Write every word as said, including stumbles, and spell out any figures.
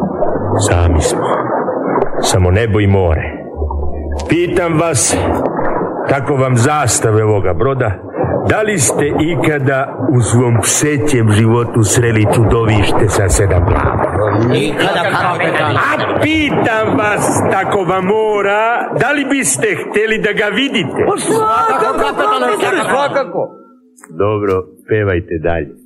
Sami smo. Samo nebo i more. Pitam vas, tako vam zastave ovoga broda, da li ste ikada u svom psećem životu sreli čudovište sa sedam glava? Nikada, kapetan. A pitam vas, tako vam mora, da li biste hteli da ga vidite? Svakako, kapetan, svakako. Dobro, pevajte dalje.